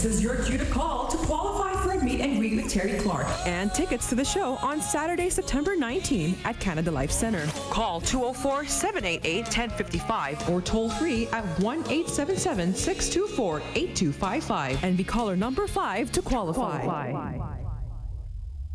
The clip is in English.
This is your cue to call to qualify for a meet and greet with Terry Clark. And tickets to the show on Saturday, September 19 at Canada Life Centre. Call 204-788-1055 or toll free at 1-877-624-8255 and be caller number 5 to qualify.